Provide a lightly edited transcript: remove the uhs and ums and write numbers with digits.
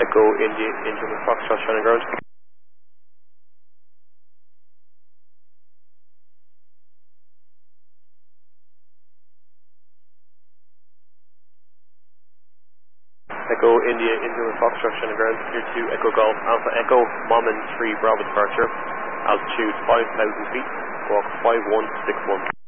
Echo India, engine with Foxtrot, Shannon Ground. Echo India, engine with Foxtrot, Shannon Ground, clear to Echo Golf, Alpha Echo, Momon 3 Bravo departure, altitude 5,000 feet, walk 5161.